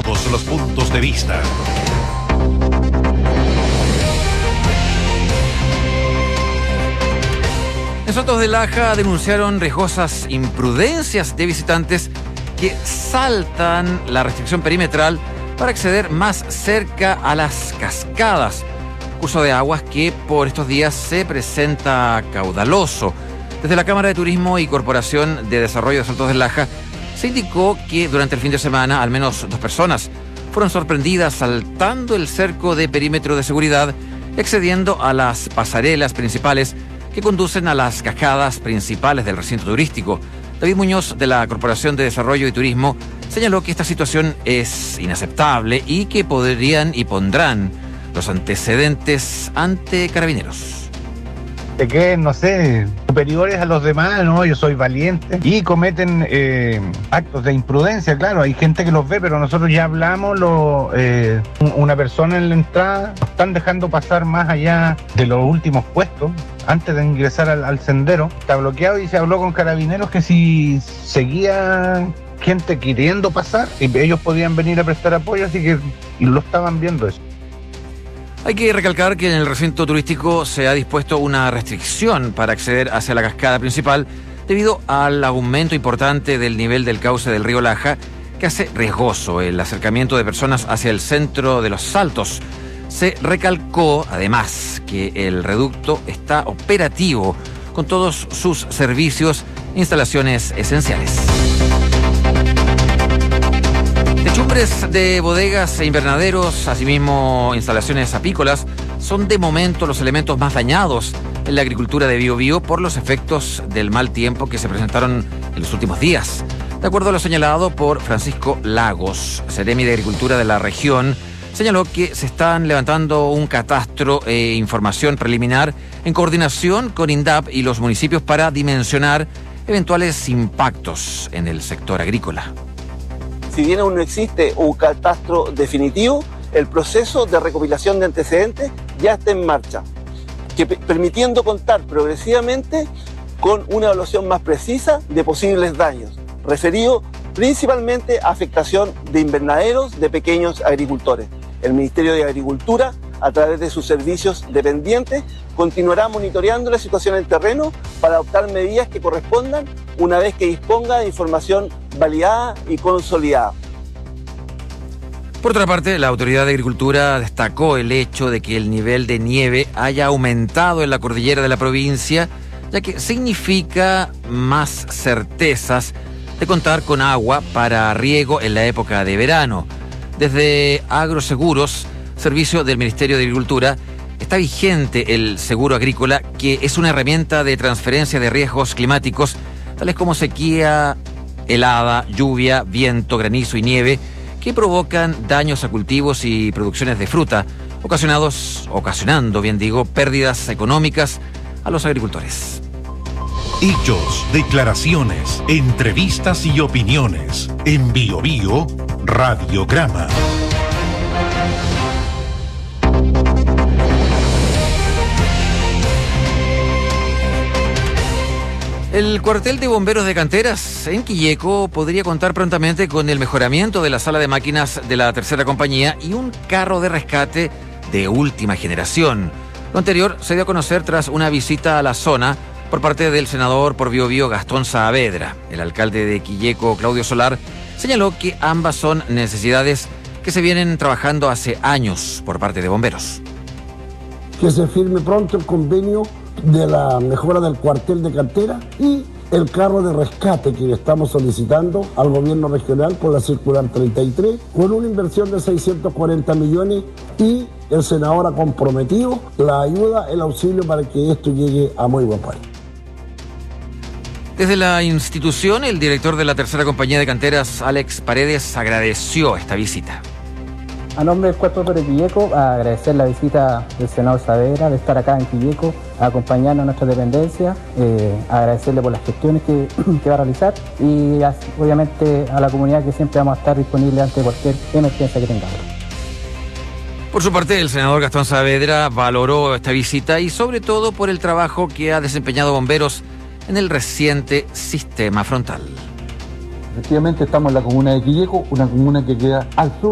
Todos los puntos de vista. En Saltos de Laja denunciaron riesgosas imprudencias de visitantes que saltan la restricción perimetral para acceder más cerca a las cascadas. Curso de aguas que por estos días se presenta caudaloso. Desde la Cámara de Turismo y Corporación de Desarrollo de Saltos de Laja se indicó que durante el fin de semana al menos 2 personas fueron sorprendidas saltando el cerco de perímetro de seguridad y accediendo a las pasarelas principales que conducen a las cascadas principales del recinto turístico. David Muñoz, de la Corporación de Desarrollo y Turismo, señaló que esta situación es inaceptable y que podrían y pondrán los antecedentes ante Carabineros. De que, no sé, superiores a los demás, no, yo soy valiente, y cometen actos de imprudencia, claro, hay gente que los ve, pero nosotros ya hablamos, una persona en la entrada, nos están dejando pasar más allá de los últimos puestos, antes de ingresar al sendero, está bloqueado y se habló con Carabineros que si seguía gente queriendo pasar, ellos podían venir a prestar apoyo, así que lo estaban viendo eso. Hay que recalcar que en el recinto turístico se ha dispuesto una restricción para acceder hacia la cascada principal debido al aumento importante del nivel del cauce del río Laja, que hace riesgoso el acercamiento de personas hacia el centro de los Saltos. Se recalcó, además, que el reducto está operativo con todos sus servicios e instalaciones esenciales. Techumbres de bodegas e invernaderos, asimismo instalaciones apícolas, son de momento los elementos más dañados en la agricultura de Biobío por los efectos del mal tiempo que se presentaron en los últimos días. De acuerdo a lo señalado por Francisco Lagos, seremi de Agricultura de la región, señaló que se están levantando un catastro e información preliminar en coordinación con INDAP y los municipios para dimensionar eventuales impactos en el sector agrícola. Si bien aún no existe un catastro definitivo, el proceso de recopilación de antecedentes ya está en marcha, permitiendo contar progresivamente con una evaluación más precisa de posibles daños, referido principalmente a afectación de invernaderos de pequeños agricultores. El Ministerio de Agricultura, a través de sus servicios dependientes, continuará monitoreando la situación en terreno para adoptar medidas que correspondan una vez que disponga de información validada y consolidada. Por otra parte, la Autoridad de Agricultura destacó el hecho de que el nivel de nieve haya aumentado en la cordillera de la provincia, ya que significa más certezas de contar con agua para riego en la época de verano. Desde Agroseguros, servicio del Ministerio de Agricultura, está vigente el seguro agrícola, que es una herramienta de transferencia de riesgos climáticos, tales como sequía, helada, lluvia, viento, granizo y nieve, que provocan daños a cultivos y producciones de fruta, ocasionando, pérdidas económicas a los agricultores. Hechos, declaraciones, entrevistas y opiniones. En Biobío, Radiograma. El cuartel de bomberos de Canteras en Quilleco podría contar prontamente con el mejoramiento de la sala de máquinas de la tercera compañía y un carro de rescate de última generación. Lo anterior se dio a conocer tras una visita a la zona por parte del senador por Biobío Gastón Saavedra. El alcalde de Quilleco, Claudio Solar, señaló que ambas son necesidades que se vienen trabajando hace años por parte de bomberos. Que se firme pronto el convenio de la mejora del cuartel de Cantera y el carro de rescate que le estamos solicitando al gobierno regional por la circular 33 con una inversión de 640 millones y el senador ha comprometido la ayuda, el auxilio para que esto llegue a muy buen puerto. Desde la institución, el director de la tercera compañía de canteras, Alex Paredes, agradeció esta visita. A nombre del Cuerpo de Quilleco, a agradecer la visita del senador Saavedra, de estar acá en Quilleco, acompañando a nuestra dependencia, agradecerle por las gestiones que va a realizar y obviamente a la comunidad que siempre vamos a estar disponibles ante cualquier emergencia que tengamos. Por su parte, el senador Gastón Saavedra valoró esta visita y sobre todo por el trabajo que ha desempeñado bomberos en el reciente sistema frontal. Efectivamente estamos en la comuna de Quilleco, una comuna que queda al sur